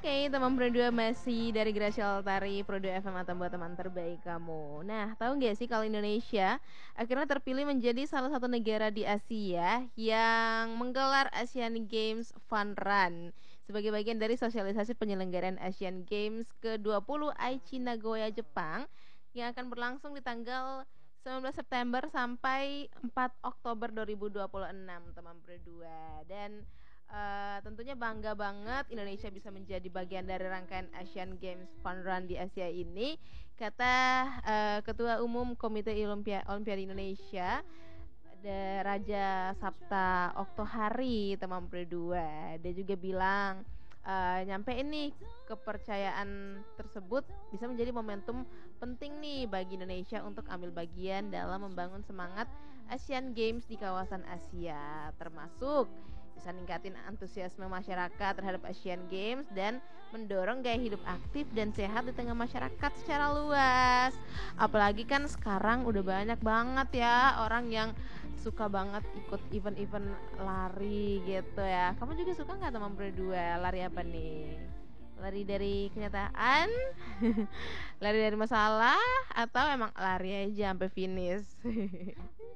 Oke, teman Pro 2 masih dari Gracia Altari, Pro 2 FM atau buat teman terbaik kamu. Nah, tahu nggak sih kalau Indonesia akhirnya terpilih menjadi salah satu negara di Asia yang menggelar Asian Games Fun Run sebagai bagian dari sosialisasi penyelenggaraan Asian Games ke-20 Aichi Nagoya, Jepang yang akan berlangsung di tanggal 19 September sampai 4 Oktober 2026, teman Pro 2. Dan tentunya bangga banget Indonesia bisa menjadi bagian dari rangkaian Asian Games Fun Run di Asia ini, kata Ketua Umum Komite Olimpiade Indonesia, ada Raja Sabta Oktohari, teman berdua. Dia juga bilang nyampe ini kepercayaan tersebut bisa menjadi momentum penting nih bagi Indonesia untuk ambil bagian dalam membangun semangat Asian Games di kawasan Asia, termasuk bisa ningkatin antusiasme masyarakat terhadap Asian Games dan mendorong gaya hidup aktif dan sehat di tengah masyarakat secara luas. Apalagi kan sekarang udah banyak banget ya orang yang suka banget ikut event-event lari gitu ya. Kamu juga suka nggak, teman berdua? Lari apa nih? Lari dari kenyataan? Lari dari masalah? Atau emang lari aja sampai finish?